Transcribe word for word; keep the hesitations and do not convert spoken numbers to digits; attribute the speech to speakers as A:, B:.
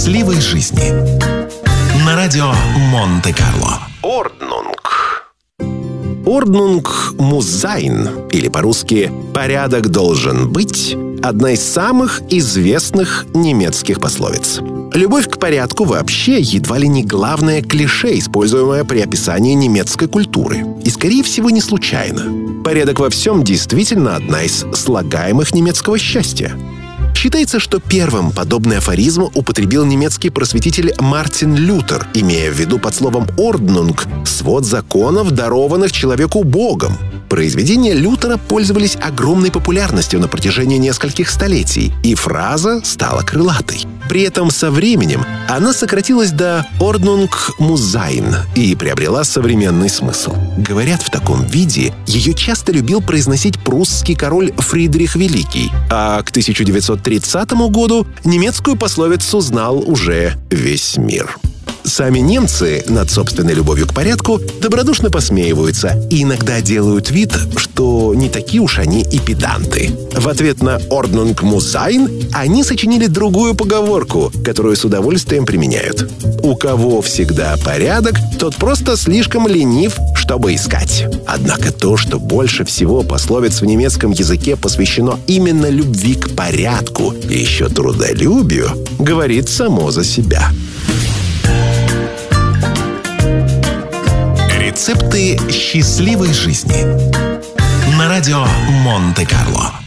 A: счастливой жизни. На радио Монте-Карло.
B: Ordnung. Ordnung muss sein, или по-русски «порядок должен быть», одна из самых известных немецких пословиц. Любовь к порядку вообще едва ли не главное клише, используемое при описании немецкой культуры. И, скорее всего, не случайно. Порядок во всем действительно одна из слагаемых немецкого счастья. Считается, что первым подобный афоризм употребил немецкий просветитель Мартин Лютер, имея в виду под словом «Ordnung» свод законов, дарованных человеку Богом. Произведения Лютера пользовались огромной популярностью на протяжении нескольких столетий, и фраза стала крылатой. При этом со временем она сократилась до «Ordnung muss sein» и приобрела современный смысл. Говорят, в таком виде ее часто любил произносить прусский король Фридрих Великий, а к тысяча девятьсот тридцатому году немецкую пословицу знал уже весь мир. Сами немцы над собственной любовью к порядку добродушно посмеиваются и иногда делают вид, что не такие уж они и педанты. В ответ на «Ordnung muss sein» они сочинили другую поговорку, которую с удовольствием применяют. У кого всегда порядок, тот просто слишком ленив, чтобы искать. Однако то, что больше всего пословиц в немецком языке посвящено именно любви к порядку и еще трудолюбию, говорит само за себя.
A: Рецепты счастливой жизни. На радио Монте-Карло.